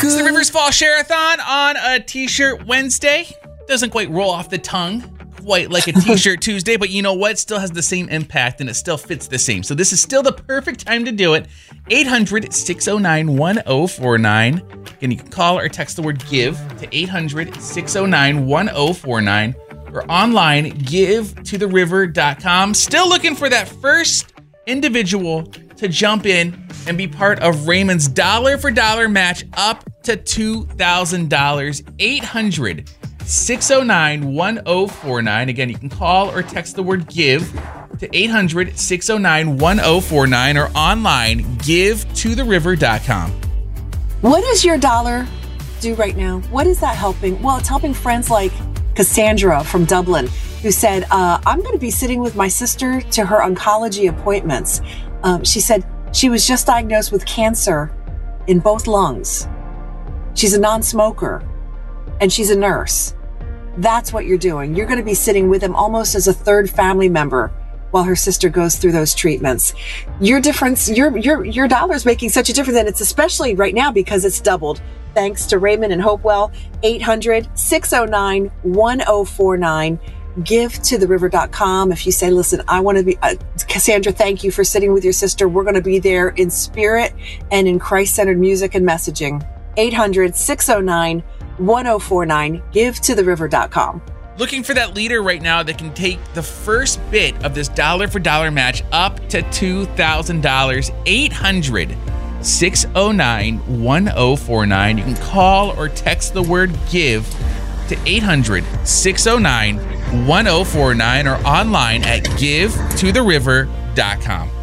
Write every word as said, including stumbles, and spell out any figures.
good. It's the Rivers Fall Share-a-thon on a T-shirt Wednesday. Doesn't quite roll off the tongue quite like a T-shirt Tuesday, but you know what? Still has the same impact and it still fits the same. So this is still the perfect time to do it. eight hundred, six oh nine, one oh four nine. Again, you can call or text the word GIVE to eight hundred, six oh nine, one oh four nine or online, give to the river dot com. Still looking for that first individual to jump in and be part of Raymond's dollar for dollar match up to two thousand dollars. eight hundred, six oh nine, one oh four nine. Again, you can call or text the word GIVE to eight hundred, six oh nine, one oh four nine or online, give to the river dot com. What does your dollar do right now? What is that helping? Well, it's helping friends like Cassandra from Dublin, who said, uh, I'm going to be sitting with my sister to her oncology appointments. Um, she said she was just diagnosed with cancer in both lungs. She's a non-smoker and she's a nurse. That's what you're doing. You're going to be sitting with him almost as a third family member while her sister goes through those treatments. Your difference, your your your dollar's making such a difference, and it's especially right now because it's doubled. Thanks to Raymond and Hopewell. eight hundred, six oh nine, one oh four nine. give to the river dot com. If you say, listen, I want to be, uh, Cassandra, thank you for sitting with your sister. We're going to be there in spirit and in Christ-centered music and messaging. eight hundred, six oh nine, one oh four nine. give to the river dot com. Looking for that leader right now that can take the first bit of this dollar for dollar match up to two thousand dollars. eight hundred, six oh nine, one oh four nine. You can call or text the word GIVE to eight hundred, six oh nine, one oh four nine or online at give to the river dot com.